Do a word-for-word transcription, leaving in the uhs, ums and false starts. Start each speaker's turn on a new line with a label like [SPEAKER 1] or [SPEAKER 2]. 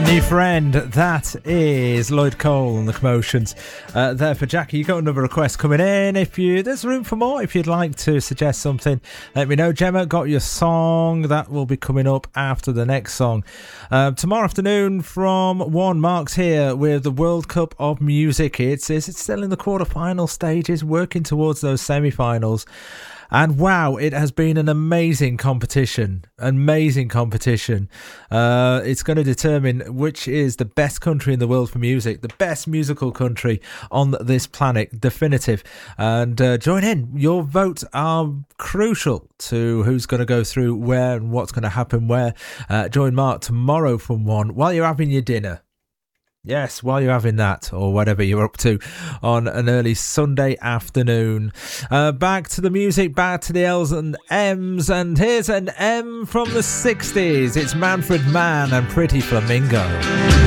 [SPEAKER 1] New friend, that is Lloyd Cole and the Commotions. Uh, there for Jackie. You got another request coming in. If you there's room for more, if you'd like to suggest something, let me know. Gemma, got your song that will be coming up after the next song. Uh, tomorrow afternoon from one, Mark's here with the World Cup of Music. It's it's still in the quarter-final stages, working towards those semi-finals. And wow, it has been an amazing competition, amazing competition. Uh, it's going to determine which is the best country in the world for music, the best musical country on this planet, definitive. And uh, join in. Your votes are crucial to who's going to go through where and what's going to happen where. Uh, join Mark tomorrow from one while you're having your dinner. Yes, while you're having that or whatever you're up to on an early Sunday afternoon. Uh, back to the music, back to the L's and M's, and here's an M from the sixties. It's Manfred Mann and Pretty Flamingo.